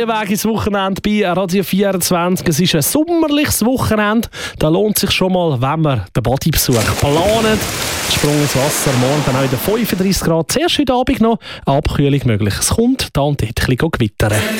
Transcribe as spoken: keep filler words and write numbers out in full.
neuen Weg ins Wochenende bei Radio vierundzwanzig. Es ist ein sommerliches Wochenende. Da lohnt sich schon mal, wenn man den Bodybesuch planet. Sprung ins Wasser, morgen dann auch wieder fünfunddreißig Grad. Zuerst heute Abend noch eine Abkühlung möglich. Es kommt da und dort ein bisschen gewittern.